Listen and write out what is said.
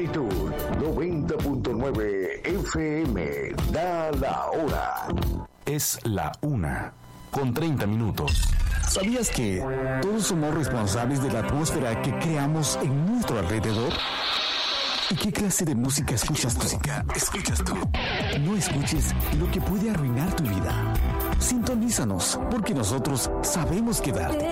Plenitud 90.9 FM. Da la hora. Es la 1:30. ¿Sabías que todos somos responsables de la atmósfera que creamos en nuestro alrededor? ¿Y qué clase de música escuchas tú? No escuches lo que puede arruinar tu vida. Sintonízanos, porque nosotros sabemos qué darte.